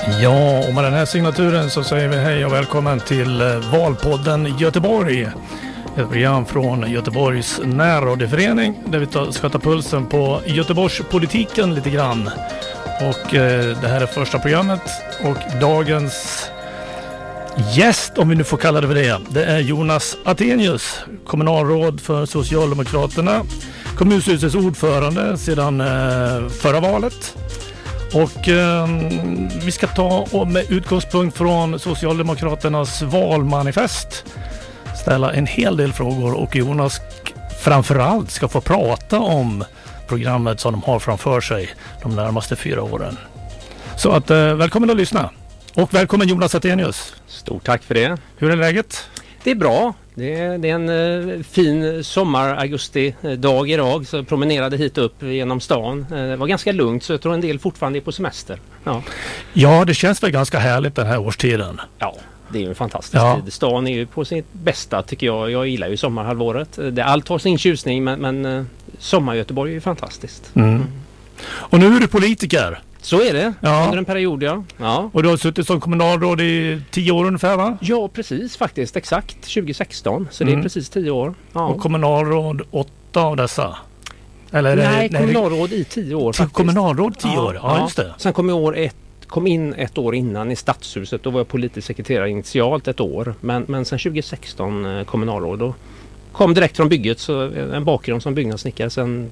Ja, och med den här signaturen så säger vi hej och välkommen till Valpodden Göteborg. Ett program från Göteborgs närradioförening där vi ska ta pulsen på Göteborgspolitiken lite grann. Och det här är första programmet och dagens gäst, om vi nu får kalla det för det är Jonas Attenius, kommunalråd för Socialdemokraterna, kommunstyrelsens ordförande sedan förra valet. Och vi ska ta med utgångspunkt från Socialdemokraternas valmanifest ställa en hel del frågor, och Jonas framförallt ska få prata om programmet som de har framför sig de närmaste 4 åren. Så att välkommen att lyssna. Och välkommen Jonas Attenius. Stort tack för det. Hur är läget? Det är bra. Det är en fin sommar-augusti-dag idag, så jag promenerade hit upp genom stan. Det var ganska lugnt, så jag tror en del fortfarande är på semester. Ja, det känns väl ganska härligt den här årstiden. Ja, det är ju en fantastisk tid. Stan är ju på sitt bästa tycker jag. Jag gillar ju sommarhalvåret. Allt har sin tjusning, men sommar-Göteborg är ju fantastiskt. Och nu är du politiker. Så är det, under en period, ja. Och du har suttit som kommunalråd i 10 år ungefär, va? Ja, precis faktiskt. Exakt 2016. Så det är precis 10 år. Ja. Och kommunalråd 8 av dessa? Eller, nej, kommunalråd i 10 år faktiskt. Kommunalråd 10 år, ja just det. Sen kom in ett år innan i stadshuset. Då var jag politisk sekreterare initialt ett år. Men sen 2016 kommunalråd. Då kom direkt från bygget, så en bakgrund som byggnadssnickare sen,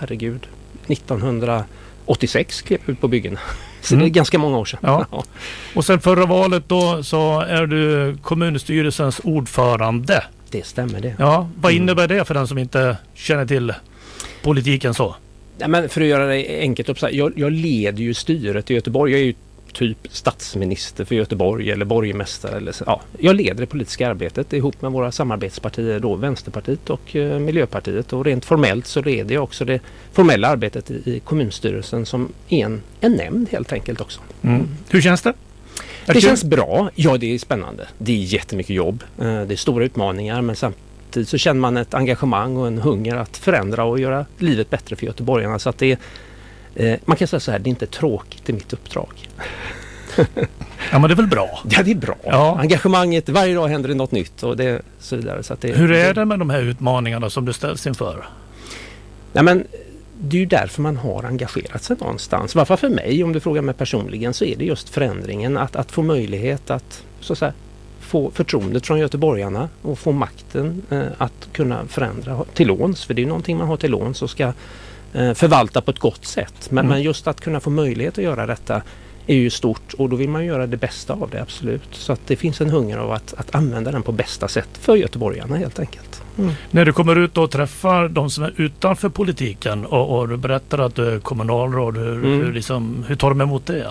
1986 klev ut på byggen. Så det är ganska många år sedan. Ja. Och sen förra valet då så är du kommunstyrelsens ordförande. Det stämmer det. Ja, vad innebär det för den som inte känner till politiken så? Ja, men för att göra det enkelt upp så här, jag leder ju styret i Göteborg. Jag är ju typ statsminister för Göteborg eller borgmästare. Eller så. Ja, jag leder det politiska arbetet ihop med våra samarbetspartier då, Vänsterpartiet och Miljöpartiet. Och rent formellt så leder jag också det formella arbetet i kommunstyrelsen som en nämnd helt enkelt också. Hur känns det? Det känns bra. Ja, det är spännande. Det är jättemycket jobb. Det är stora utmaningar, men samtidigt så känner man ett engagemang och en hunger att förändra och göra livet bättre för göteborgarna. Så att det man kan säga så här, det är inte tråkigt i mitt uppdrag. Ja, men det är väl bra? Ja, det är bra. Ja. Engagemanget, varje dag händer det något nytt och det så vidare. Så att hur är det med de här utmaningarna som du ställs inför? Nej, men det är ju därför man har engagerat sig någonstans. Varför för mig, om du frågar mig personligen, så är det just förändringen. Att få möjlighet att så att säga, få förtroendet från göteborgarna och få makten att kunna förändra till låns. För det är ju någonting man har till låns och ska förvalta på ett gott sätt. Men just att kunna få möjlighet att göra detta är ju stort, och då vill man göra det bästa av det, absolut. Så att det finns en hunger av att använda den på bästa sätt för göteborgarna helt enkelt. När du kommer ut och träffar de som är utanför politiken och du berättar att du är kommunalråd, hur tar de emot det?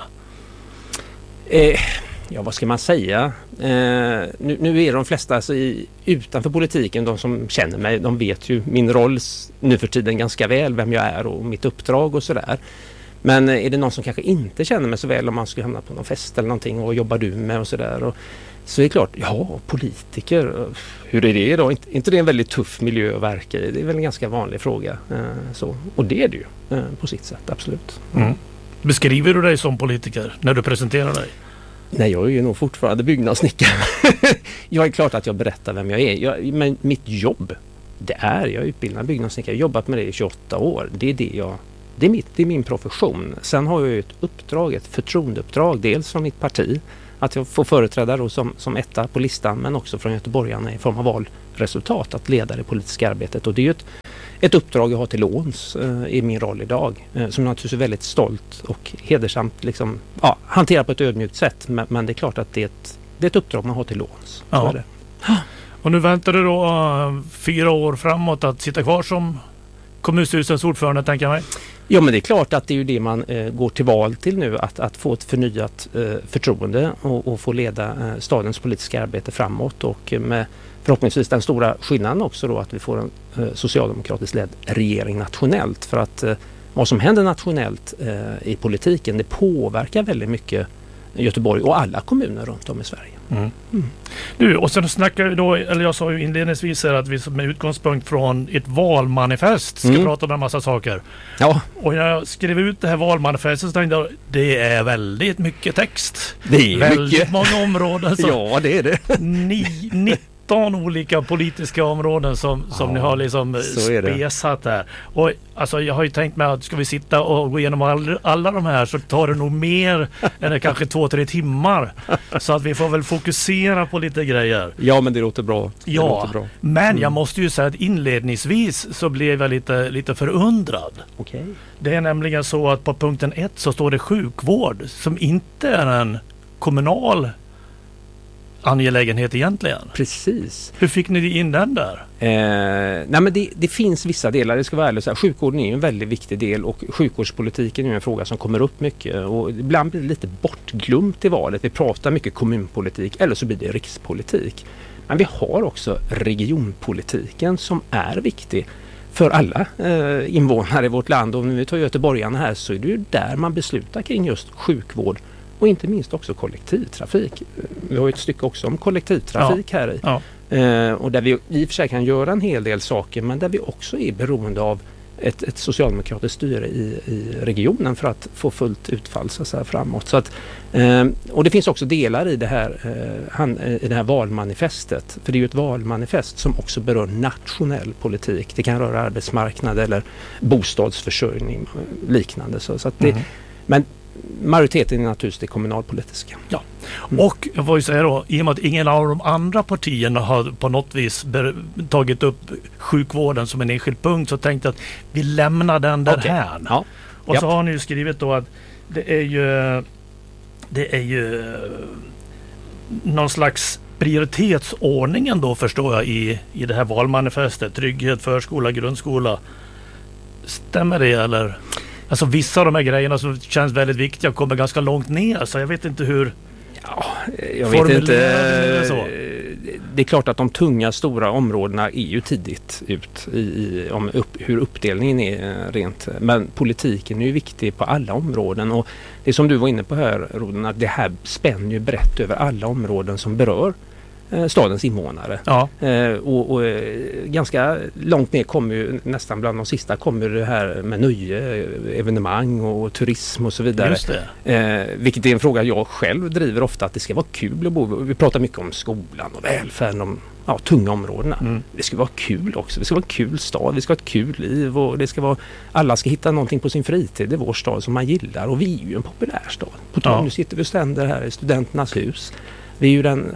Ja, vad ska man säga? Nu är de flesta alltså utanför politiken, de som känner mig, de vet ju min roll nu för tiden ganska väl, vem jag är och mitt uppdrag och sådär. Men är det någon som kanske inte känner mig så väl, om man skulle hamna på någon fest eller någonting, och jobbar du med och sådär, så är det klart, politiker, hur är det då? Inte det är en väldigt tuff miljö att verka i? Det är väl en ganska vanlig fråga. Och det är det ju på sitt sätt, absolut. Beskriver du dig som politiker när du presenterar dig? Nej, jag är ju nog fortfarande byggnadssnickare. Jag är klart att jag berättar vem jag är. Men mitt jobb, jag är utbildad byggnadssnickare. Jag har jobbat med det i 28 år. Det är min profession. Sen har jag ju ett uppdrag, ett förtroendeuppdrag, dels från mitt parti, att jag får företräda då som etta på listan, men också från göteborgarna i form av valresultat, att leda det politiska arbetet. Och det är ju ett uppdrag jag har till låns i min roll idag, som naturligtvis är väldigt stolt och hedersamt hanterar på ett ödmjukt sätt, men det är klart att det är ett uppdrag man har till låns. Ja. Det. Och nu väntar du då 4 år framåt att sitta kvar som kommunstyrelsens ordförande, tänker jag mig. Ja, men det är klart att det är ju det man går till val till nu, att få ett förnyat förtroende och få leda stadens politiska arbete framåt, och med förhoppningsvis den stora skillnaden också då, att vi får en socialdemokratiskt ledd regering nationellt, för att vad som händer nationellt i politiken, det påverkar väldigt mycket Göteborg och alla kommuner runt om i Sverige. Du, och sen snackar vi då, eller jag sa ju inledningsvis här att vi med utgångspunkt från ett valmanifest ska prata om en massa saker. Ja. Och jag skrev ut det här valmanifestet så tänkte jag, det är väldigt mycket text. Det är väldigt mycket. Många områden. Så Ja, det är det. 19 olika politiska områden som ni har liksom spesat där. Och alltså jag har ju tänkt mig att ska vi sitta och gå igenom alla de här så tar det nog mer än kanske 2-3 timmar. Så att vi får väl fokusera på lite grejer. Ja, men det låter bra. Men jag måste ju säga att inledningsvis så blev jag lite förundrad. Okej. Det är nämligen så att på punkten 1 så står det sjukvård som inte är en kommunal angelägenhet egentligen. Precis. Hur fick ni in den där? Nej, men det finns vissa delar, det ska vara ärligt att säga. Sjukvården är ju en väldigt viktig del och sjukvårdspolitiken är ju en fråga som kommer upp mycket och ibland blir det lite bortglömt i valet. Vi pratar mycket kommunpolitik eller så blir det rikspolitik. Men vi har också regionpolitiken som är viktig för alla invånare i vårt land. Och om vi tar göteborgarna här så är det ju där man beslutar kring just sjukvård och inte minst också kollektivtrafik. Vi har ju ett stycke också om kollektivtrafik här i. Ja. Och där vi i och för sig kan göra en hel del saker men där vi också är beroende av ett socialdemokratiskt styre i regionen för att få fullt utfall så här framåt. Så att, och det finns också delar i det här valmanifestet. För det är ju ett valmanifest som också berör nationell politik. Det kan röra arbetsmarknad eller bostadsförsörjning liknande. Så att det, men majoriteten är naturligtvis det kommunalpolitiska. Ja. Och jag får ju säga då, i och med att ingen av de andra partierna har på något vis tagit upp sjukvården som en enskild punkt så tänkte jag att vi lämnar den där här. Ja. Och så har ni ju skrivit då att det är ju någon slags prioritetsordningen då förstår jag i det här valmanifestet. Trygghet, förskola, grundskola. Stämmer det eller? Alltså vissa av de här grejerna som känns väldigt viktiga kommer ganska långt ner så jag vet inte hur. Ja, jag vet inte. Det är klart att de tunga stora områdena är ju tidigt ut hur uppdelningen är rent. Men politiken är ju viktig på alla områden och det som du var inne på här Roden, att det här spänner ju brett över alla områden som berör stadens invånare. Ja. Och ganska långt ner kommer ju nästan bland de sista kommer det här med nöje, evenemang och turism och så vidare. Just det. Vilket är en fråga jag själv driver ofta att det ska vara kul att bo. Vi pratar mycket om skolan och välfärden, om tunga områdena. Det ska vara kul också. Det ska vara en kul stad. Vi ska ha ett kul liv och det ska vara, alla ska hitta någonting på sin fritid i vår stad som man gillar och vi är ju en populär stad. Nu sitter vi och ständer här i Studenternas hus. Vi är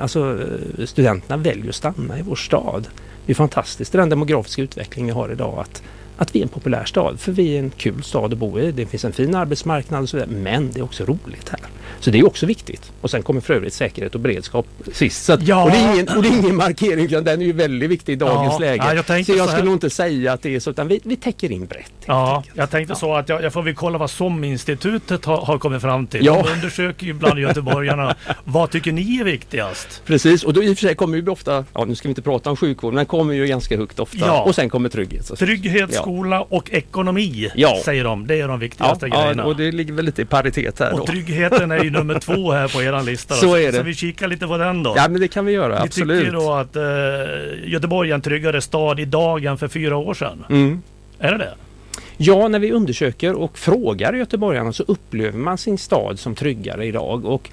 ju studenterna väljer att stanna i vår stad. Det är fantastiskt, den demografiska utveckling vi har idag att vi är en populär stad. För vi är en kul stad att bo i. Det finns en fin arbetsmarknad och så vidare. Men det är också roligt här. Så det är också viktigt. Och sen kommer för övrigt säkerhet och beredskap sist. Så att, och det är ingen markering utan den är ju väldigt viktig i dagens läge. Ja, jag skulle nog inte säga att det är så utan vi täcker in brett. Ja, jag tänkte så att jag får väl kolla vad SOM-institutet har kommit fram till. De undersöker ju bland göteborgarna. Vad tycker ni är viktigast? Precis, och då i och för sig kommer ju ofta, nu ska vi inte prata om sjukvård, men kommer ju ganska högt ofta. Ja. Och sen kommer trygghet. Trygghet, skola och ekonomi säger de. Det är de viktigaste grejerna. Ja, och det ligger väl lite i paritet här. Och tryggheten är ju nummer 2 här på eran lista. Så är det. Så vi kikar lite på den då. Ja, men det kan vi göra, absolut. Vi tycker då att Göteborg är en tryggare stad idag än för 4 år sedan. Är det? Ja, när vi undersöker och frågar göteborgarna så upplever man sin stad som tryggare idag. Och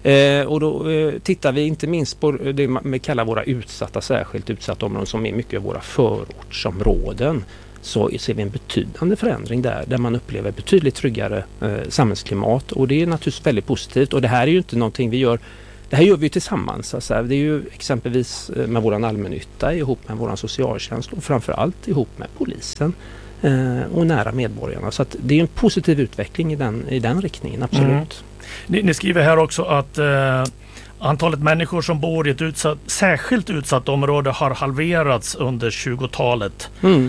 då tittar vi inte minst på det man kallar våra särskilt utsatta områden som är mycket av våra förortsområden. Så ser vi en betydande förändring där man upplever betydligt tryggare samhällsklimat och det är naturligtvis väldigt positivt och det här är ju inte någonting vi gör, det här gör vi tillsammans. Alltså, det är ju exempelvis med våran allmännytta ihop med våran socialtjänst och framförallt ihop med polisen och nära medborgarna. Så att det är en positiv utveckling i den riktningen, absolut. Ni skriver här också att antalet människor som bor i ett särskilt utsatt område har halverats under 20-talet.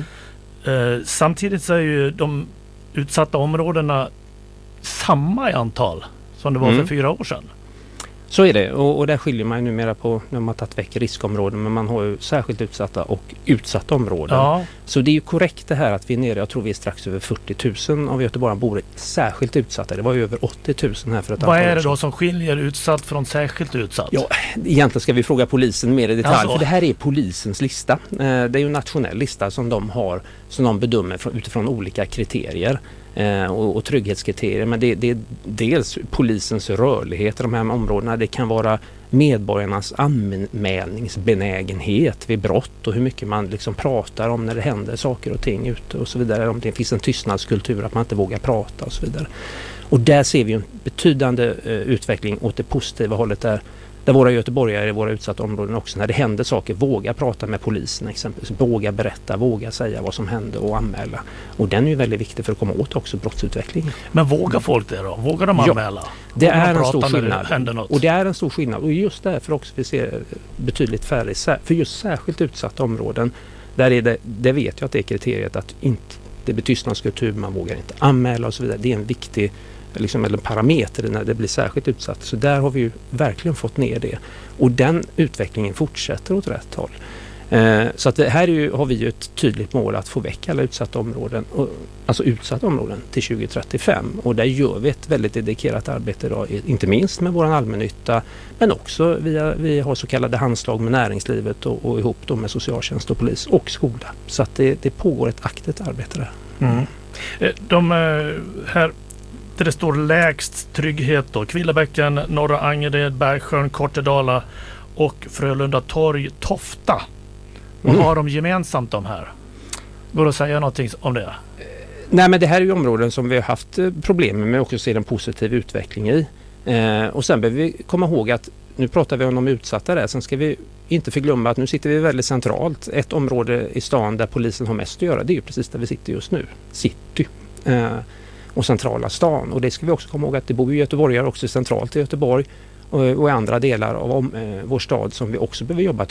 Samtidigt så är ju de utsatta områdena samma i antal som det var för 4 år sedan. Så är det, och där skiljer man ju numera på när man tagit väck riskområden, men man har ju särskilt utsatta och utsatta områden. Ja. Så det är ju korrekt det här att vi är nere, jag tror vi är strax över 40 000 av Göteborg bor särskilt utsatta. Det var ju över 80 000 här för ett antal år sedan. Vad är det då som skiljer utsatt från särskilt utsatt? Ja, egentligen ska vi fråga polisen mer i detalj, alltså. För det här är polisens lista. Det är ju en nationell lista som de har, som de bedömer utifrån olika kriterier. Och trygghetskriterier, men det är dels polisens rörlighet i de här områdena. Det kan vara medborgarnas anmälningsbenägenhet vid brott och hur mycket man liksom pratar om när det händer saker och ting ute och så vidare. Om det finns en tystnadskultur, att man inte vågar prata och så vidare. Och där ser vi en betydande utveckling åt det positiva hållet där våra göteborgare i våra utsatta områden också, när det händer saker, våga prata med polisen exempelvis, våga berätta, våga säga vad som hände och anmäla. Och den är ju väldigt viktig för att komma åt också brottsutvecklingen. Men vågar folk det då? Vågar de anmäla? Ja, det är en stor skillnad. Och det är en stor skillnad. Och just därför också vi ser betydligt färre, för just särskilt utsatta områden, där är det vet jag att det är kriteriet att inte, det blir tystnadskultur, man vågar inte anmäla och så vidare. Det är en viktig eller parameter när det blir särskilt utsatt. Så där har vi ju verkligen fått ner det. Och den utvecklingen fortsätter åt rätt håll. Så att här har vi ju ett tydligt mål att få väck alla utsatta områden, alltså utsatta områden till 2035. Och där gör vi ett väldigt dedikerat arbete idag, inte minst med våran allmännytta, men också vi har så kallade handslag med näringslivet och ihop då med socialtjänst och polis och skola. Så att det pågår ett aktivt arbete där. Mm. De här där det står lägst trygghet då, Kvillebäcken, Norra Angered, Bergsjön, Kortedala och Frölunda Torg, Tofta. Vad har de gemensamt de här? Går det att säga någonting om det? Nej, men det här är ju områden som vi har haft problem med, men också ser en positiv utveckling i. Och sen behöver vi komma ihåg att nu pratar vi om de utsatta där, sen ska vi inte förglömma att nu sitter vi väldigt centralt. Ett område i stan där polisen har mest att göra, det är ju precis där vi sitter just nu, city. Och centrala stan. Och det ska vi också komma ihåg att det bor ju göteborgare också centralt i Göteborg och i andra delar av vår stad som vi också behöver jobba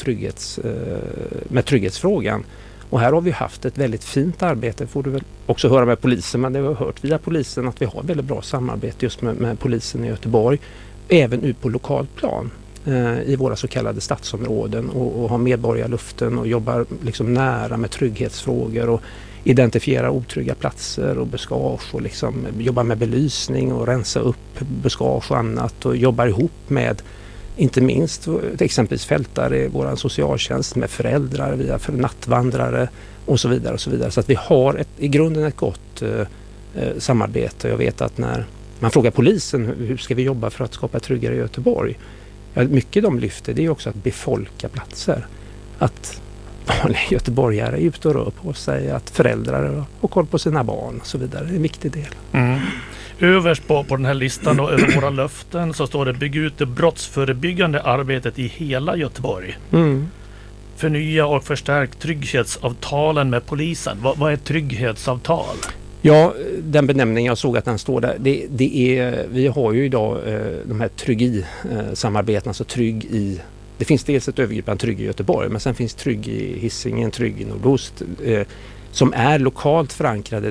med trygghetsfrågan. Och här har vi haft ett väldigt fint arbete, får du väl också höra med polisen, men det har hört via polisen att vi har väldigt bra samarbete just med polisen i Göteborg, även ut på lokalt plan i våra så kallade stadsområden och har medborgarluften och jobbar liksom nära med trygghetsfrågor och identifiera otrygga platser och buskage och liksom jobba med belysning och rensa upp buskage och annat och jobbar ihop med inte minst exempelvis fältare i vår socialtjänst med föräldrar för nattvandrare och så vidare och så vidare. Så att vi har i grunden ett gott samarbete. Jag vet att när man frågar polisen hur ska vi jobba för att skapa tryggare i Göteborg, mycket de lyfter det är också att befolka platser. Att vanliga göteborgare är ute och rör på sig, att föräldrar har koll på sina barn och så vidare. Det är en viktig del. Mm. Överst på den här listan då, över våra löften så står det bygg ut det brottsförebyggande arbetet i hela Göteborg. Mm. Förnya och förstärk trygghetsavtalen med polisen. Vad är trygghetsavtal? Ja, den benämningen jag såg att den står där. Vi har ju idag de här trygg-i-samarbeten, alltså trygg i. Det finns dels ett övergripande trygg i Göteborg, men sen finns trygg i Hisingen, trygg i Nordost som är lokalt förankrade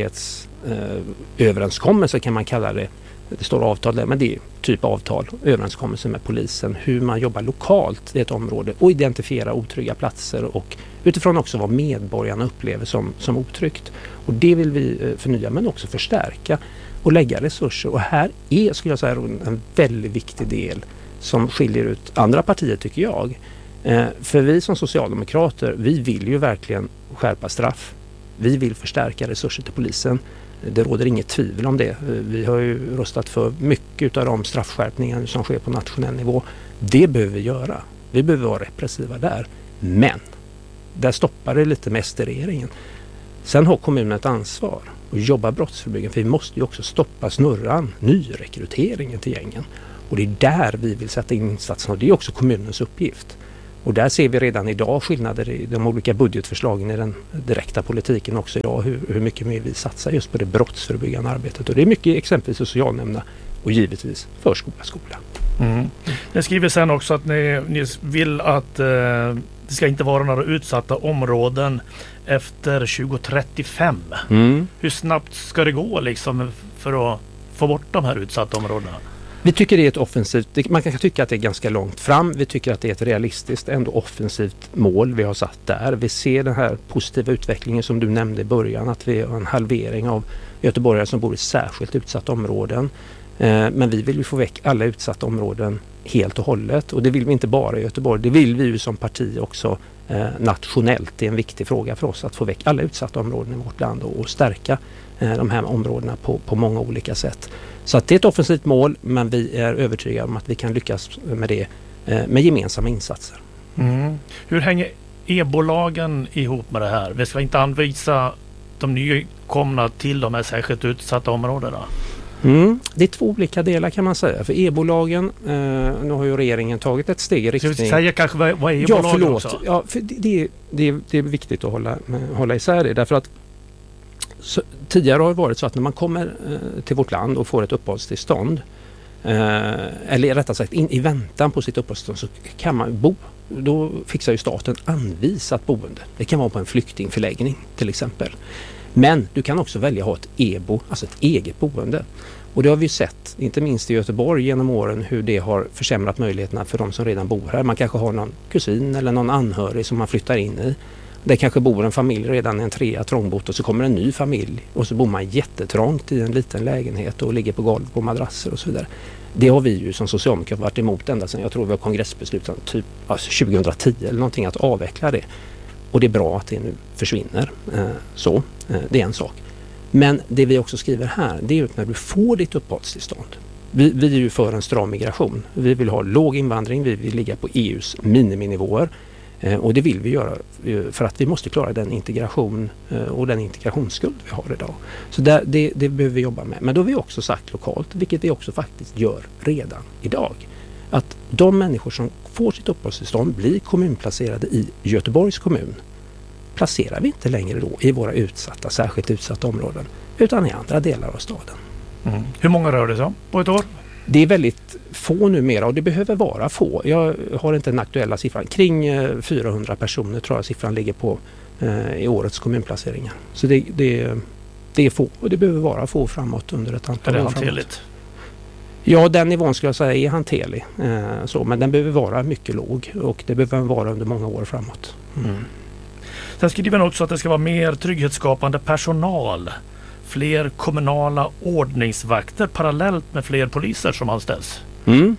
trygghetsöverenskommelser kan man kalla det. Det står avtal där, men det är typ avtal, överenskommelser med polisen, hur man jobbar lokalt i ett område och identifiera otrygga platser och utifrån också vad medborgarna upplever som otryggt. Och det vill vi förnya men också förstärka och lägga resurser. Och här är, skulle jag säga, en väldigt viktig del som skiljer ut andra partier tycker jag. För vi som socialdemokrater, vi vill ju verkligen skärpa straff. Vi vill förstärka resurser till polisen. Det råder inget tvivel om det. Vi har ju röstat för mycket av de straffskärpningar som sker på nationell nivå. Det behöver vi göra. Vi behöver vara repressiva där. Men där stoppar det lite med regeringen. Sen har kommunen ett ansvar att jobba brottsförebyggande. För vi måste ju också stoppa snurran, nyrekryteringen till gängen. Och det är där vi vill sätta in insatserna och det är också kommunens uppgift. Och där ser vi redan idag skillnader i de olika budgetförslagen i den direkta politiken också idag. Hur mycket mer vi satsar just på det brottsförebyggande arbetet. Och det är mycket exempelvis socialnämnderna och givetvis förskola, skola. Mm. Ni skriver sen också att ni vill att det ska inte vara några utsatta områden efter 2035. Mm. Hur snabbt ska det gå liksom för att få bort de här utsatta områdena? Vi tycker det är ett offensivt, man kan tycka att det är ganska långt fram. Vi tycker att det är ett realistiskt, ändå offensivt mål vi har satt där. Vi ser den här positiva utvecklingen som du nämnde i början, att vi har en halvering av göteborgare som bor i särskilt utsatta områden. Men vi vill ju få väck alla utsatta områden helt och hållet. Och det vill vi inte bara i Göteborg, det vill vi ju som parti också nationellt. Det är en viktig fråga för oss att få väck alla utsatta områden i vårt land och stärka de här områdena på många olika sätt. Så att det är ett offensivt mål, men vi är övertygade om att vi kan lyckas med det med gemensamma insatser. Mm. Hur hänger EBO-lagen ihop med det här? Vi ska inte anvisa de nykomna till de här särskilt utsatta områdena. Det är två olika delar kan man säga. För EBO-lagen, nu har ju regeringen tagit ett steg i riktning... Ska vi säga kanske vad är EBO-lagen också? Ja, för det är viktigt att hålla isär det. Därför att tidigare har det varit så att när man kommer till vårt land och får ett uppehållstillstånd, eller rättare sagt i väntan på sitt uppehållstillstånd, så kan man bo. Då fixar ju staten anvisat boende. Det kan vara på en flyktingförläggning till exempel. Men du kan också välja att ha ett EBO, alltså ett eget boende. Och det har vi sett, inte minst i Göteborg genom åren, hur det har försämrat möjligheterna för de som redan bor här. Man kanske har någon kusin eller någon anhörig som man flyttar in i. Det kanske bor en familj redan i en 3 trångbott och så kommer en ny familj och så bor man jättetrångt i en liten lägenhet och ligger på golv på madrasser och så vidare. Det har vi ju som socialdemokrater varit emot ända sedan, jag tror vi har kongressbeslut typ 2010 eller någonting, att avveckla det. Och det är bra att det nu försvinner. Det är en sak. Men det vi också skriver här, det är ju när du får ditt uppehållstillstånd. Vi är ju för en stram migration. Vi vill ha låg invandring, vi vill ligga på EUs miniminivåer. Och det vill vi göra för att vi måste klara den integration och den integrationsskuld vi har idag. Så det behöver vi jobba med. Men då har vi också sagt lokalt, vilket vi också faktiskt gör redan idag, att de människor som får sitt uppehållstillstånd blir kommunplacerade i Göteborgs kommun. Placerar vi inte längre då i våra särskilt utsatta områden, utan i andra delar av staden. Mm. Hur många rör det sig om på ett år? Det är väldigt få numera och det behöver vara få. Jag har inte den aktuella siffran. Kring 400 personer tror jag siffran ligger på i årets kommunplaceringar. Så det är få och det behöver vara få framåt under ett antal år. Är det hanterligt? Ja, den nivån skulle jag säga är hanterlig. Men den behöver vara mycket låg och det behöver vara under många år framåt. Mm. Sen skriver man också att det ska vara mer trygghetsskapande personal. Fler kommunala ordningsvakter parallellt med fler poliser som anställs. Mm.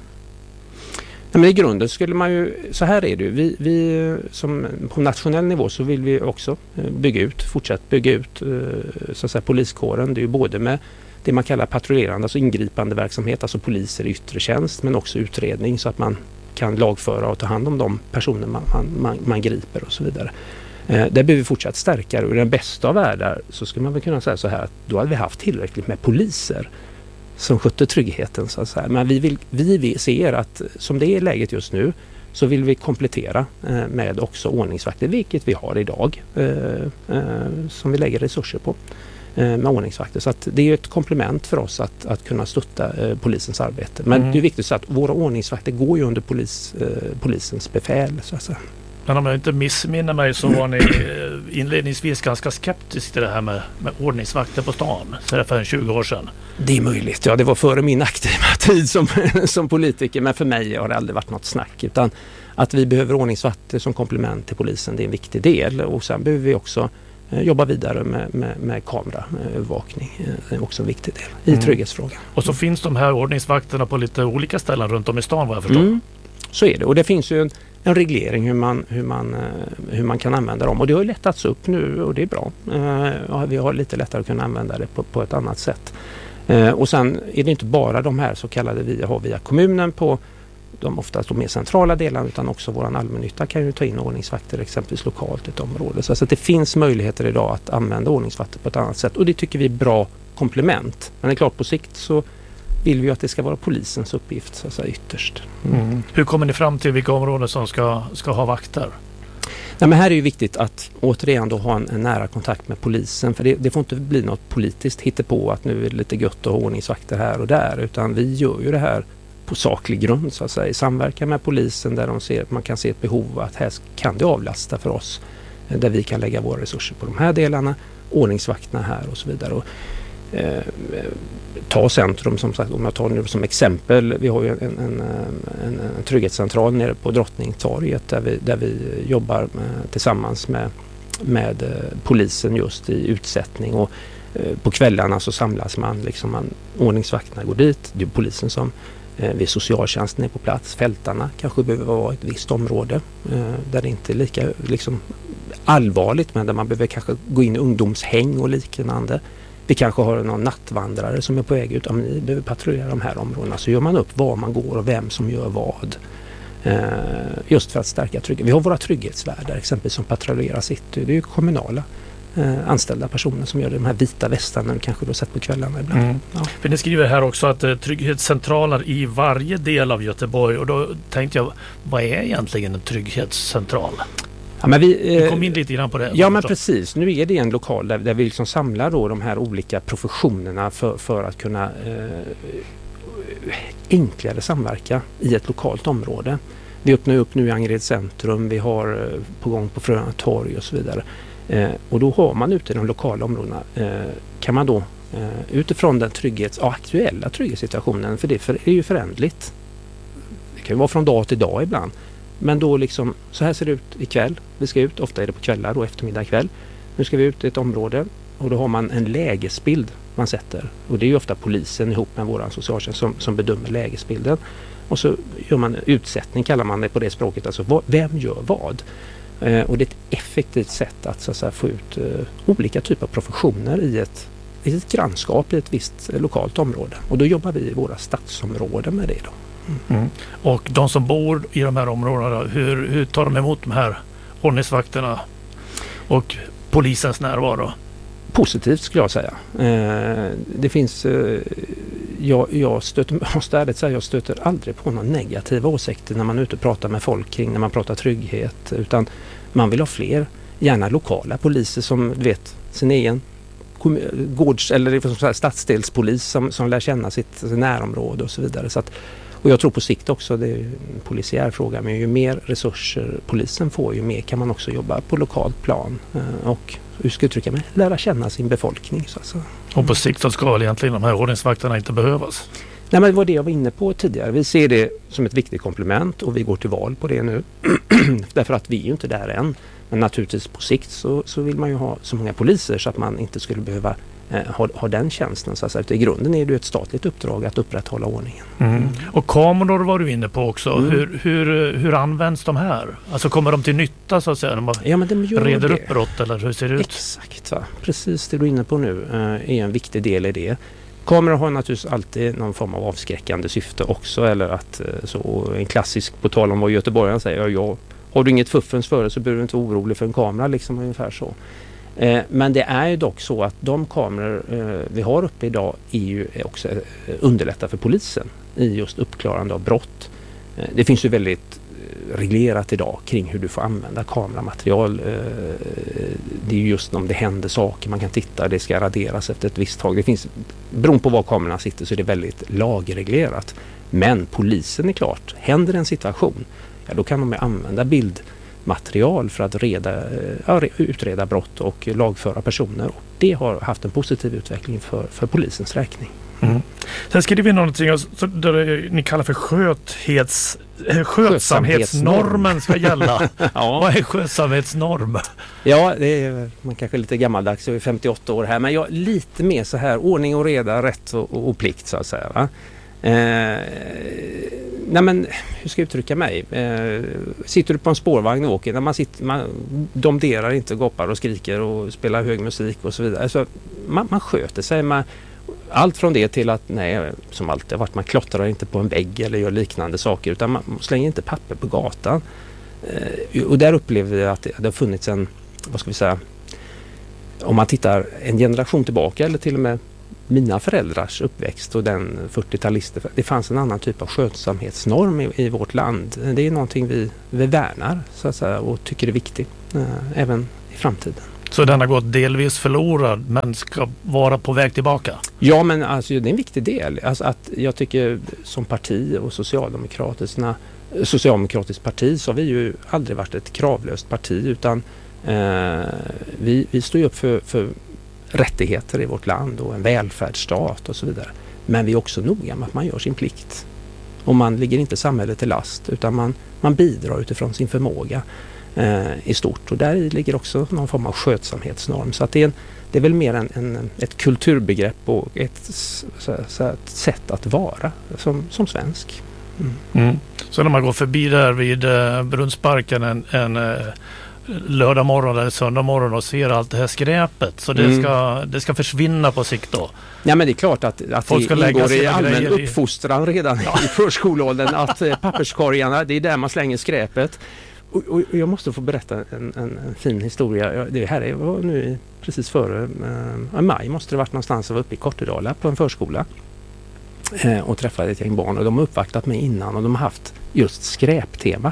Men i grunden skulle man ju, så här är det ju, vi som på nationell nivå så vill vi också fortsätta bygga ut så att säga, poliskåren. Det är ju både med det man kallar patrullerande, alltså ingripande verksamhet, alltså poliser i yttre tjänst, men också utredning så att man kan lagföra och ta hand om de personer man griper och så vidare. Där behöver vi fortsatt stärka och i den bästa av världar så skulle man väl kunna säga så här att då hade vi haft tillräckligt med poliser som skötte tryggheten så att säga. Men vi ser att som det är läget just nu så vill vi komplettera med också ordningsvakter, vilket vi har idag som vi lägger resurser på med ordningsvakter. Så att det är ett komplement för oss att kunna stötta polisens arbete. Men det är viktigt så att våra ordningsvakter går ju under polisens befäl så att säga. Men om jag inte missminner mig så var ni inledningsvis ganska skeptisk till det här med ordningsvakter på stan. Så det är för 20 år sedan. Det är möjligt. Ja, det var före min aktiva tid som politiker. Men för mig har det aldrig varit något snack. Utan att vi behöver ordningsvakter som komplement till polisen, det är en viktig del. Och sen behöver vi också jobba vidare med kameraövervakning. Det är också en viktig del i trygghetsfrågan. Och så finns de här ordningsvakterna på lite olika ställen runt om i stan vad jag förstår. Så är det. Och det finns ju en reglering hur man kan använda dem. Och det har ju lättats upp nu och det är bra. Vi har lite lättare att kunna använda det på ett annat sätt. Och sen är det inte bara de här så kallade vi har via kommunen på de oftast de mer centrala delarna utan också våran allmännytta kan ju ta in ordningsvakter exempelvis lokalt i ett område. Så att det finns möjligheter idag att använda ordningsvakter på ett annat sätt och det tycker vi är bra komplement. Men det är klart på sikt så vill vi att det ska vara polisens uppgift så att säga, ytterst. Hur kommer ni fram till vilka områden som ska ha vakter? Nej, men här är ju viktigt att återigen då ha en nära kontakt med polisen för det får inte bli något politiskt hittepå att nu är det lite gött att ha ordningsvakter här och där utan vi gör ju det här på saklig grund så att säga, i samverkan med polisen där man kan se ett behov att här kan det avlasta för oss där vi kan lägga våra resurser på de här delarna, ordningsvakterna här och så vidare. Och ta centrum som sagt, om jag tar nu som exempel, vi har ju en trygghetscentral nere på Drottningtorget där vi jobbar tillsammans med polisen just i utsättning, och på kvällarna så samlas ordningsvakterna går dit, det är polisen som vid socialtjänsten är på plats, fältarna kanske behöver vara ett visst område där det inte är lika allvarligt, men där man behöver kanske gå in i ungdomshäng och liknande. Vi kanske har någon nattvandrare som är på väg ut, om ni behöver patrullera de här områdena, så gör man upp var man går och vem som gör vad. Just för att stärka trygghet. Vi har våra trygghetsvärdar exempelvis som patrullerar city. Det är ju kommunala anställda personer som gör de här vita västarna, du kanske du har sett på kvällarna ibland. Ja. För ni skriver här också att trygghetscentraler i varje del av Göteborg, och då tänkte jag, vad är egentligen en trygghetscentral? Ja, men vi kom in lite grann på det. Ja, men precis. Nu är det en lokal där vi liksom samlar då de här olika professionerna för att kunna enklare samverka i ett lokalt område. Vi öppnar upp nu i Angered centrum, vi har på gång på Fröna torg och så vidare. Och då har man ute i de lokala områdena, kan man då utifrån den aktuella trygghetssituationen, för det är ju förändligt. Det kan ju vara från dag till dag ibland. Men då liksom, så här ser det ut ikväll. Vi ska ut, ofta är det på kvällar då, eftermiddag kväll. Nu ska vi ut i ett område och då har man en lägesbild man sätter. Och det är ju ofta polisen ihop med våran socialtjänst som bedömer lägesbilden. Och så gör man utsättning, kallar man det på det språket. Alltså vem gör vad? Och det är ett effektivt sätt att, så att säga, få ut olika typer av professioner i ett grannskap i ett visst lokalt område. Och då jobbar vi i våra stadsområden med det då. Mm. Och de som bor i de här områdena, hur tar de emot de här ordningsvakterna och polisens närvaro? Positivt skulle jag säga. Det finns, jag stöter aldrig på några negativa åsikter när man är ute och pratar med folk kring, när man pratar trygghet, utan man vill ha fler, gärna lokala poliser som vet sin egen gårds eller stadsdelspolis som lär känna sitt närområde och så vidare. Så att, och jag tror på sikt också, det är en polisiär fråga, men ju mer resurser polisen får, ju mer kan man också jobba på lokalt plan och, hur ska jag uttrycka mig, lära känna sin befolkning. Så alltså. Och på sikt så ska väl egentligen de här ordningsvakterna inte behövas? Nej, men det var det jag var inne på tidigare. Vi ser det som ett viktigt komplement och vi går till val på det nu. Därför att vi är ju inte där än. Men naturligtvis på sikt så vill man ju ha så många poliser så att man inte skulle behöva ha den tjänsten. Så att i grunden är det ett statligt uppdrag att upprätthålla ordningen. Mm. Och kameror var du inne på också. Hur används de här? Alltså kommer de till nytta så att säga när man reder upp brott, eller hur ser det ut? Exakt, va? Precis det du är inne på nu är en viktig del i det. Kameror har naturligtvis alltid någon form av avskräckande syfte också, eller att så en klassisk, på tal om vad göteborgaren säger, har du inget fuffens för det så behöver du inte vara orolig för en kamera, liksom ungefär så. Men det är ju dock så att de kameror vi har uppe idag är ju också underlättar för polisen i just uppklarande av brott. Det finns ju väldigt reglerat idag kring hur du får använda kameramaterial. Det är ju just om det händer saker, man kan titta, det ska raderas efter ett visst tag. Det finns, beroende på var kamerorna sitter så är det väldigt lagreglerat. Men polisen är klart, händer en situation, ja, då kan de använda bildmaterial för att utreda brott och lagföra personer. Och det har haft en positiv utveckling för polisens räkning. Mm. Sen skriver vi någonting där ni kallar för skötsamhetsnormen ska gälla. Ja. Vad är skötsamhetsnorm? Ja, det är man kanske lite gammaldags, jag är 58 år här, men jag lite mer så här ordning och reda, rätt och plikt så att säga, va? Nej, men hur ska jag uttrycka mig? Sitter du på en spårvagn och åker, när man domderar inte, goppar och skriker och spelar hög musik och så vidare. Alltså, man sköter sig. Allt från det till att, nej, som alltid har varit, man klottrar inte på en vägg eller gör liknande saker, utan man slänger inte papper på gatan. Och där upplever vi att det har funnits en, vad ska vi säga, om man tittar en generation tillbaka eller till och med mina föräldrars uppväxt och den 40-talister, det fanns en annan typ av skötsamhetsnorm i vårt land. Det är någonting vi värnar så att säga, och tycker är viktigt även i framtiden. Så den har gått delvis förlorad men ska vara på väg tillbaka? Ja, men alltså, det är en viktig del. Alltså, att jag tycker som parti och socialdemokratiskt parti så har vi ju aldrig varit ett kravlöst parti, utan vi står ju upp för rättigheter i vårt land och en välfärdsstat och så vidare. Men vi är också noga med att man gör sin plikt. Och man ligger inte samhället till last, utan man bidrar utifrån sin förmåga i stort. Och där ligger också någon form av skötsamhetsnorm. Så att det är väl mer ett kulturbegrepp och ett sätt att vara som svensk. Så när man går förbi där vid Brunnsparken en lördag morgon eller söndag morgon och ser allt det här skräpet, så det ska försvinna på sikt då? Ja, men det är klart att folk det ingår i allmän uppfostran redan i förskoleåldern att papperskorgarna, det är där man slänger skräpet. Och jag måste få berätta en fin historia. Det här var nu precis före maj, måste det varit någonstans. Jag var uppe i Kortedala på en förskola och träffade ett gäng barn, och de har uppvaktat mig innan och de har haft just skräptema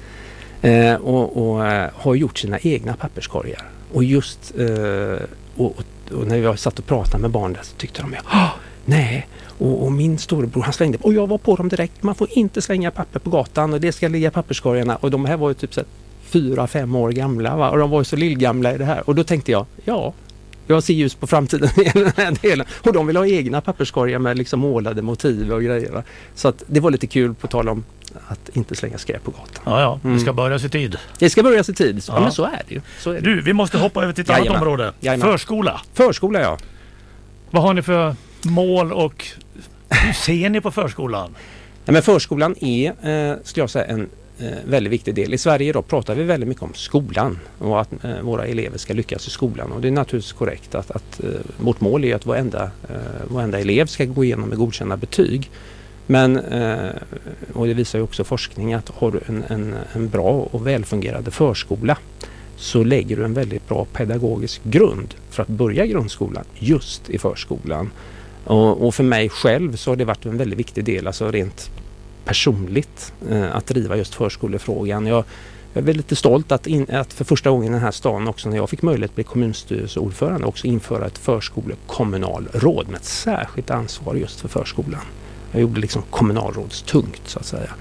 och har gjort sina egna papperskorgar. Och just och när jag satt och pratade med barn där så tyckte de nej. Och min storebror, han slängde, och jag var på dem direkt, man får inte slänga papper på gatan och det ska ligga i papperskorgarna. Och de här var ju typ 4-5 år gamla, va? Och de var ju så lillgamla i det här. Och då tänkte jag, jag ser ljus på framtiden i den här delen. Och de vill ha egna papperskorgar med liksom målade motiv och grejer. Va? Så att det var lite kul på tal om att inte slänga skräp på gatan. Det ska börja i tid. Det ska börja i tid, ja, men så är det ju. Du, vi måste hoppa över till ett annat område. Förskola. Förskola, ja. Vad har ni för mål och hur ser ni på förskolan? Ja, men förskolan är, skulle jag säga, en väldigt viktig del. I Sverige då pratar vi väldigt mycket om skolan och att våra elever ska lyckas i skolan. Och det är naturligtvis korrekt att vårt mål är att varenda elev ska gå igenom med godkända betyg. Men, och det visar ju också forskning, att har du en bra och välfungerande förskola så lägger du en väldigt bra pedagogisk grund för att börja grundskolan just i förskolan. Och för mig själv så har det varit en väldigt viktig del, alltså rent personligt, att driva just förskolefrågan. Jag är väldigt lite stolt att för första gången i den här stan också, när jag fick möjlighet att bli kommunstyrelseordförande, också införa ett förskolekommunalråd med ett särskilt ansvar just för förskolan. Jag gjorde liksom kommunalrådstungt så att säga.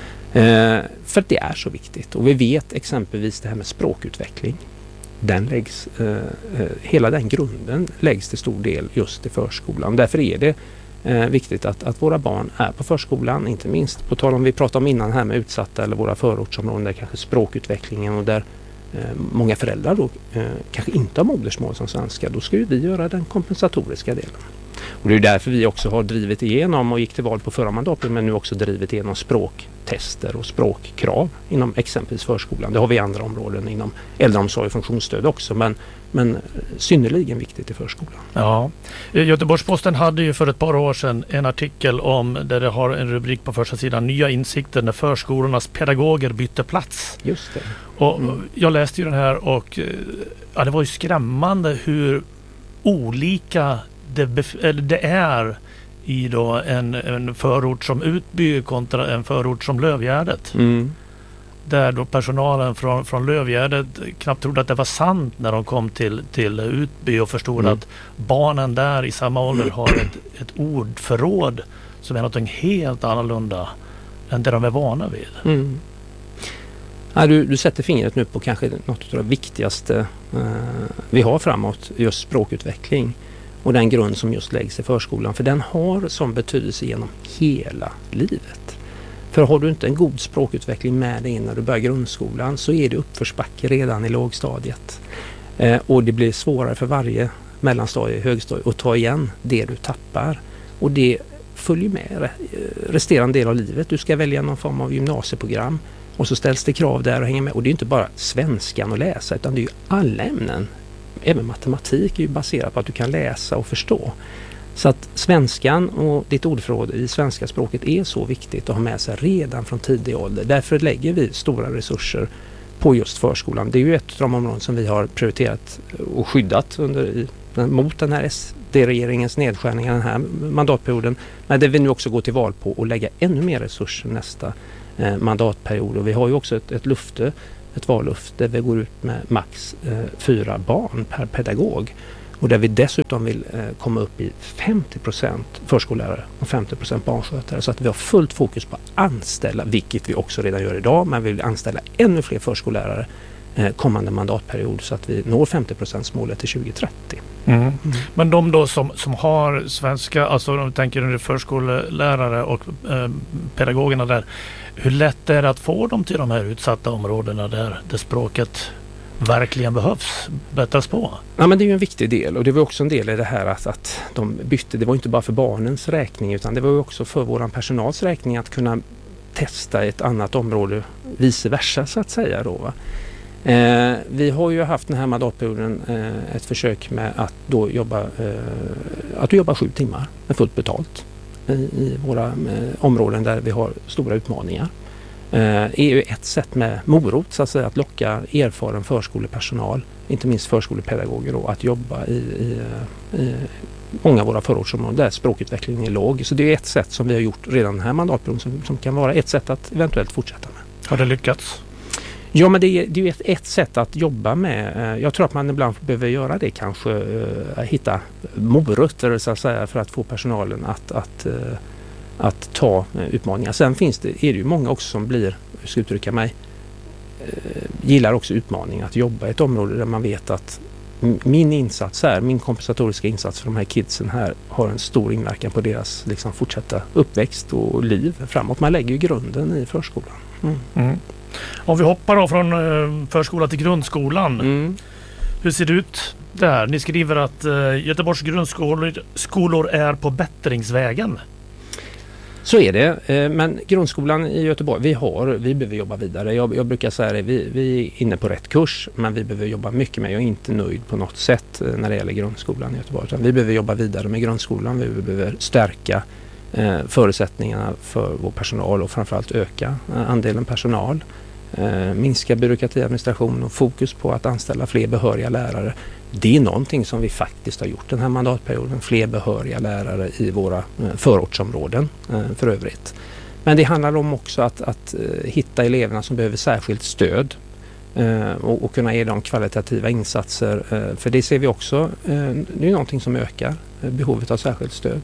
För det är så viktigt. Och vi vet exempelvis det här med språkutveckling. Hela den grunden läggs till stor del just i förskolan. Därför är det viktigt att våra barn är på förskolan, inte minst på tal om vi pratade om innan här med utsatta eller våra förortsområden där kanske språkutvecklingen och där många föräldrar då kanske inte har modersmål som svenska. Då ska ju vi göra den kompensatoriska delen. Och det är därför vi också har drivit igenom och gick till val på förra mandatperioden, men nu också drivit igenom språktester och språkkrav inom exempelvis förskolan. Det har vi i andra områden inom äldreomsorg och funktionsstöd också, men synnerligen viktigt i förskolan. Ja, Göteborgs-Posten hade ju för ett par år sedan en artikel om där det har en rubrik på första sidan: nya insikter när förskolornas pedagoger bytte plats. Just det. Och jag läste ju den här och det var ju skrämmande hur olika det är i då en förort som Utby kontra en förort som Lövgärdet. Där då personalen från Lövgärdet knappt trodde att det var sant när de kom till Utby och förstod att barnen där i samma ålder har ett ordförråd som är något helt annorlunda än det de är vana vid. Ja, du sätter fingret nu på kanske något av det viktigaste vi har framåt, just språkutveckling. Och den grund som just läggs i förskolan. För den har som betydelse genom hela livet. För har du inte en god språkutveckling med dig när du börjar grundskolan så är det uppförsbacke redan i lågstadiet. Och det blir svårare för varje mellanstadie, högstadie att ta igen det du tappar. Och det följer med resterande del av livet. Du ska välja någon form av gymnasieprogram och så ställs det krav där och hänger med. Och det är inte bara svenskan att läsa utan det är ju alla ämnen. Även matematik är ju baserat på att du kan läsa och förstå. Så att svenskan och ditt ordförråd i svenska språket är så viktigt att ha med sig redan från tidig ålder. Därför lägger vi stora resurser på just förskolan. Det är ju ett av de områden som vi har prioriterat och skyddat mot den här SD-regeringens nedskärningar den här mandatperioden. Men det vi nu också går till val på och lägga ännu mer resurser nästa mandatperiod. Och vi har ju också ett vallöfte där vi går ut med max 4 barn per pedagog. Och där vi dessutom vill komma upp i 50% förskollärare och 50% barnskötare. Så att vi har fullt fokus på att anställa, vilket vi också redan gör idag. Men vi vill anställa ännu fler förskollärare kommande mandatperiod så att vi når 50%-målet till 2030. Men de då som har svenska, alltså de tänker under förskollärare och pedagogerna där, hur lätt är det att få dem till de här utsatta områdena där språket verkligen behövs bättras på? Ja, men det är ju en viktig del, och det var också en del i det här att de bytte. Det var inte bara för barnens räkning, utan det var ju också för våran personals räkning att kunna testa ett annat område, vice versa så att säga då, va? Vi har ju haft den här mandatperioden ett försök med att då jobba 7 timmar med fullt betalt i våra områden där vi har stora utmaningar. Är ju ett sätt med morot så att säga, att locka erfaren förskolepersonal, inte minst förskolepedagoger då, att jobba i många av våra förortsområden där språkutvecklingen är låg. Så det är ett sätt som vi har gjort redan den här mandatperioden som kan vara ett sätt att eventuellt fortsätta med. Har det lyckats? Ja, men det är ju ett sätt att jobba med. Jag tror att man ibland behöver göra det kanske, hitta morötter så att säga, för att få personalen att ta utmaningar. Sen är det ju många också som blir, hur ska jag uttrycka mig, gillar också utmaningar, att jobba i ett område där man vet att min kompensatoriska insats för de här kidsen här har en stor inverkan på deras liksom fortsatta uppväxt och liv framåt. Man lägger ju grunden i förskolan. Om vi hoppar då från förskola till grundskolan. Hur ser det ut där? Ni skriver att Göteborgs grundskolor är på bättringsvägen. Så är det, men grundskolan i Göteborg, vi behöver jobba vidare. Jag brukar säga det, vi är inne på rätt kurs, men vi behöver jobba mycket med. Jag är inte nöjd på något sätt när det gäller grundskolan i Göteborg. Utan vi behöver jobba vidare med grundskolan, vi behöver stärka förutsättningarna för vår personal och framförallt öka andelen personal. Minska byråkrati, administration och fokus på att anställa fler behöriga lärare. Det är någonting som vi faktiskt har gjort den här mandatperioden. Fler behöriga lärare i våra förortsområden för övrigt. Men det handlar om också att hitta eleverna som behöver särskilt stöd och kunna ge dem kvalitativa insatser. För det ser vi också, det är någonting som ökar behovet av särskilt stöd.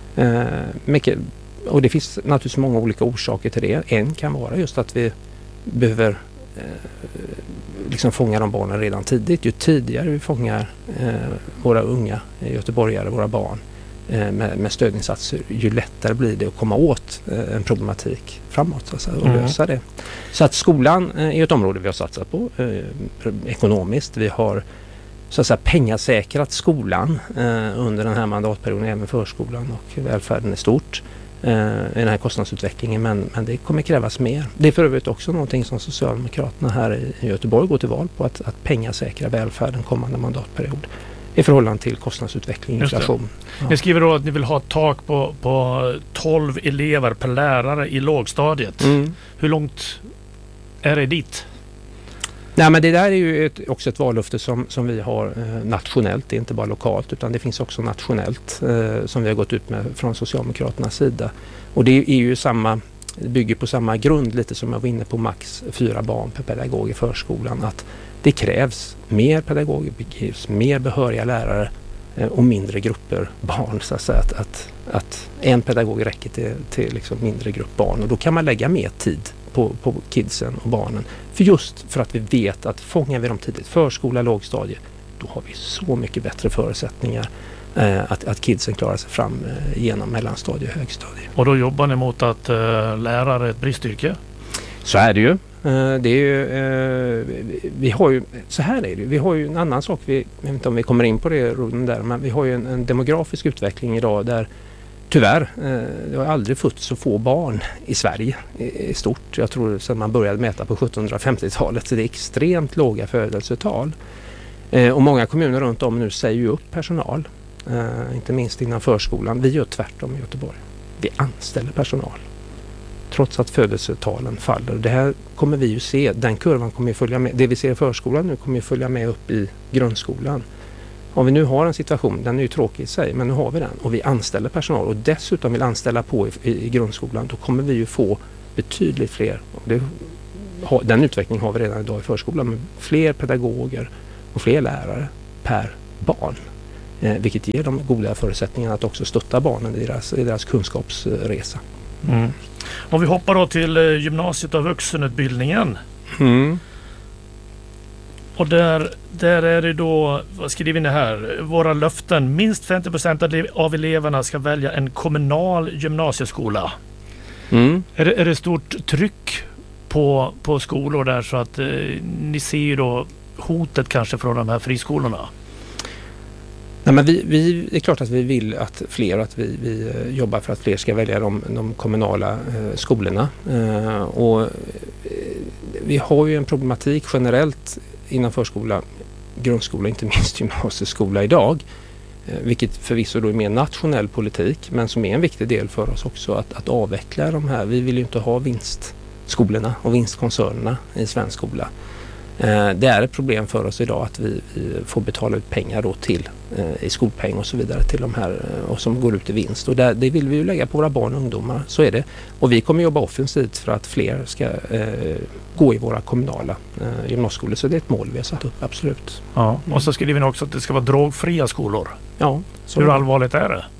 Och det finns naturligtvis många olika orsaker till det. En kan vara just att vi behöver liksom fånga de barnen redan tidigt. Ju tidigare vi fångar våra unga göteborgare, våra barn med stödinsatser, ju lättare blir det att komma åt en problematik framåt så att säga, och lösa det. Så att skolan är ett område vi har satsat på ekonomiskt. Vi har så att säga pengasäkrat skolan under den här mandatperioden, även förskolan och välfärden är stort i den här kostnadsutvecklingen, men det kommer krävas mer. Det är för övrigt också någonting som Socialdemokraterna här i Göteborg går till val på, att pengasäkra välfärden kommande mandatperiod i förhållande till kostnadsutveckling och inflation. Ni skriver då att ni vill ha ett tak på 12 elever per lärare i lågstadiet. Hur långt är det dit? Nej, men det där är ju också ett vallöfte som vi har nationellt, det är inte bara lokalt utan det finns också nationellt som vi har gått ut med från Socialdemokraternas sida. Och det är ju det bygger på samma grund lite som jag var inne på, max 4 barn per pedagog i förskolan, att det krävs mer pedagoger, det krävs mer behöriga lärare och mindre grupper barn så att säga, att en pedagog räcker till liksom mindre grupp barn, och då kan man lägga mer tid på kidsen och barnen. För att vi vet att fångar vi dem tidigt, förskola, lågstadie, då har vi så mycket bättre förutsättningar att kidsen klarar sig fram genom mellanstadie och högstadie. Och då jobbar ni mot att lärare är ett bristyrke? Så är det ju. Vi har ju, så här är det. Vi har ju en annan sak, jag vet inte om vi kommer in på det där, men vi har ju en demografisk utveckling idag där tyvärr, det har aldrig fötts så få barn i Sverige i stort. Jag tror sedan man började mäta på 1750-talet, så det är extremt låga födelsetal. Och många kommuner runt om nu säger ju upp personal, inte minst innan förskolan. Vi gör tvärtom i Göteborg. Vi anställer personal, trots att födelsetalen faller. Det här kommer vi ju se, den kurvan kommer ju följa med. Det vi ser i förskolan nu kommer ju följa med upp i grundskolan. Om vi nu har en situation, den är ju tråkig i sig, men nu har vi den och vi anställer personal och dessutom vill anställa på i grundskolan, då kommer vi ju få betydligt fler. Den utvecklingen har vi redan idag i förskolan, med fler pedagoger och fler lärare per barn. Vilket ger dem goda förutsättningar att också stötta barnen i deras kunskapsresa. Om vi hoppar då till gymnasiet och vuxenutbildningen. Och där är det då, vad skriver ni här? Våra löften. Minst 50% av eleverna ska välja en kommunal gymnasieskola. Är det stort tryck på skolor där, så att ni ser ju då hotet kanske från de här friskolorna? Nej, men det är klart att vi vill att vi jobbar för att fler ska välja de kommunala skolorna. Och vi har ju en problematik generellt inom förskola, grundskola, inte minst gymnasieskola idag. Vilket förvisso då är mer nationell politik, men som är en viktig del för oss också att avveckla de här. Vi vill ju inte ha vinstskolorna och vinstkoncernerna i svensk skola. Det är ett problem för oss idag att vi får betala ut pengar då till i skolpeng och så vidare till de här och som går ut i vinst. Och det vill vi ju lägga på våra barn och ungdomar, så är det. Och vi kommer jobba offensivt för att fler ska gå i våra kommunala gymnasieskolor. Så det är ett mål vi har satt upp, absolut. Ja, och så skriver vi också att det ska vara drogfria skolor. Ja. Hur allvarligt är det?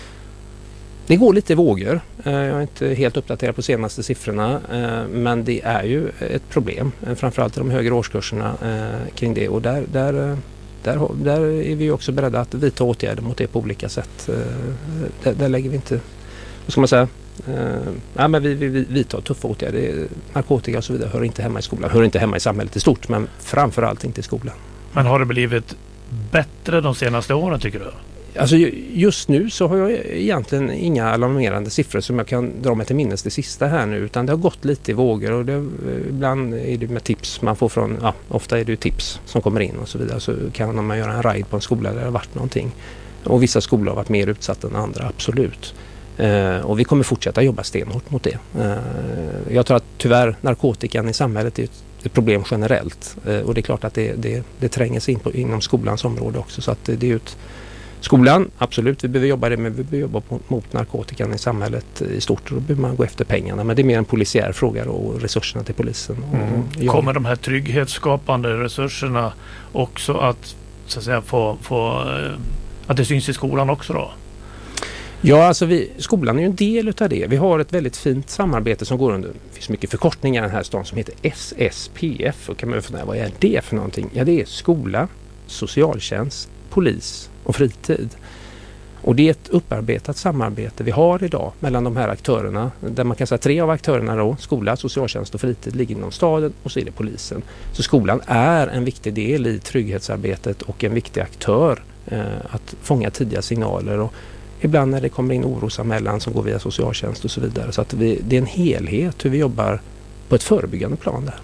Det går lite i vågor. Jag är inte helt uppdaterad på senaste siffrorna, men det är ju ett problem, framförallt i de högre årskurserna kring det. Och där är vi också beredda att vidta åtgärder mot det på olika sätt. Där lägger vi inte, vad ska man säga, men vi vidtar tuffa åtgärder. Narkotika och så vidare hör inte hemma i skolan, hör inte hemma i samhället i stort, men framförallt inte i skolan. Men har det blivit bättre de senaste åren, tycker du? Alltså just nu så har jag egentligen inga alarmerande siffror som jag kan dra mig till minnes det sista här nu, utan det har gått lite i vågor och ibland är det med tips man får från, ofta är det ju tips som kommer in och så vidare, så kan man göra en ride på en skola där det har varit någonting. Och vissa skolor har varit mer utsatta än andra, absolut. Och vi kommer fortsätta jobba stenhårt mot det. Jag tror att tyvärr narkotikan i samhället är ett problem generellt, och det är klart att det tränger sig in inom skolans område också, så att det är ju skolan, absolut, vi behöver jobba det, men vi behöver jobba mot narkotikan i samhället i stort, och då behöver man gå efter pengarna, men det är mer en polisiär fråga och resurserna till polisen. Kommer de här trygghetsskapande resurserna också att, så att säga, få att det syns i skolan också då? Ja, alltså skolan är ju en del utav det. Vi har ett väldigt fint samarbete som går under, det finns mycket förkortningar i den här stan som heter SSPF, och kan man fundera, vad är det för någonting? Ja, det är skola, socialtjänst, polis och fritid. Och det är ett upparbetat samarbete vi har idag mellan de här aktörerna, där man kan säga 3 av aktörerna då, skola, socialtjänst och fritid, ligger inom staden, och så är det polisen. Så skolan är en viktig del i trygghetsarbetet och en viktig aktör att fånga tidiga signaler, och ibland när det kommer in orosanmälan som går via socialtjänst och så vidare. Så att det är en helhet hur vi jobbar på ett förebyggande plan där.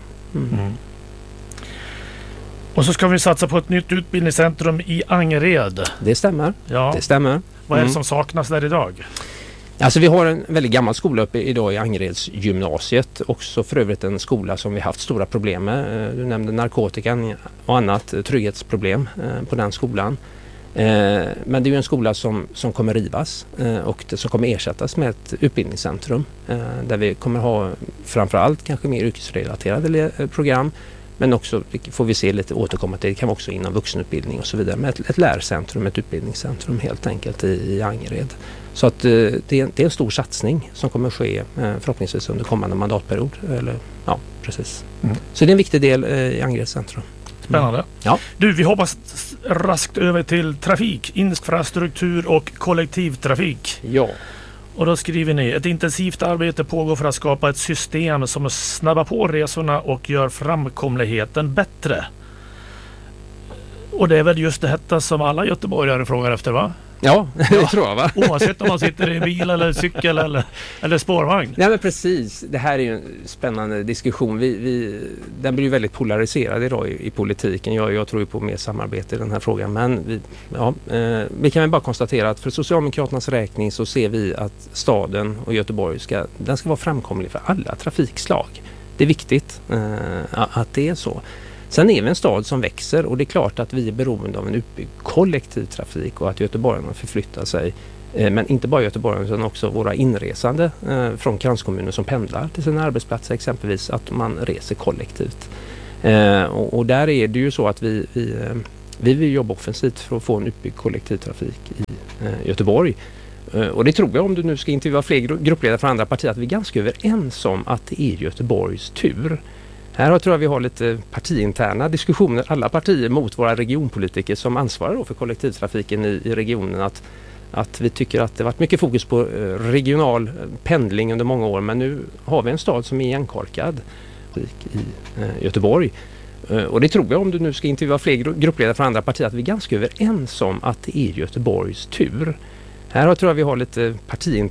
Och så ska vi satsa på ett nytt utbildningscentrum i Angered. Det stämmer. Ja. Det stämmer. Vad är det som saknas där idag? Alltså vi har en väldigt gammal skola uppe idag i Angereds gymnasiet. Också för övrigt en skola som vi haft stora problem med. Du nämnde narkotikan och annat, trygghetsproblem på den skolan. Men det är ju en skola som kommer rivas och som kommer ersättas med ett utbildningscentrum där vi kommer ha framförallt kanske mer yrkesrelaterade program, men också får vi se lite återkomma till, det kan vara också inom vuxenutbildning och så vidare, med ett lärcentrum, ett utbildningscentrum helt enkelt i Angered. Så att det är en stor satsning som kommer ske förhoppningsvis under kommande mandatperiod. Eller, ja, precis. Så det är en viktig del i Angereds centrum. Spännande. Ja. Du, vi hoppas raskt över till trafik, infrastruktur och kollektivtrafik. Ja. Och då skriver ni: ett intensivt arbete pågår för att skapa ett system som snabbar på resorna och gör framkomligheten bättre. Och det är väl just detta som alla göteborgare frågar efter, va? Ja, det tror jag, va? Oavsett om man sitter i bil eller cykel eller spårvagn. Nej, men precis. Det här är ju en spännande diskussion. Den blir ju väldigt polariserad idag i politiken. Jag tror ju på mer samarbete i den här frågan. Men vi kan väl bara konstatera att för Socialdemokraternas räkning så ser vi att staden och Göteborg ska vara framkomlig för alla trafikslag. Det är viktigt att det är så. Sen är vi en stad som växer, och det är klart att vi är beroende av en utbyggd kollektivtrafik och att göteborgarna förflyttar sig. Men inte bara göteborgarna utan också våra inresande från kranskommuner som pendlar till sina arbetsplatser exempelvis, att man reser kollektivt. Och där är det ju så att vi vill jobba offensivt för att få en utbyggd kollektivtrafik i Göteborg. Och det tror jag, om du nu ska intervjua fler gruppledare från andra partier, att vi är ganska överens om att det är Göteborgs tur. Här tror jag vi har lite partiinterna diskussioner, alla partier mot våra regionpolitiker som ansvarar då för kollektivtrafiken i regionen. Att vi tycker att det varit mycket fokus på regional pendling under många år, men nu har vi en stad som är igenkorkad i Göteborg. Och det tror jag, om du nu ska intervjua fler gruppledare från andra partier, att vi är ganska överens om att det är Göteborgs tur. Här tror jag vi har lite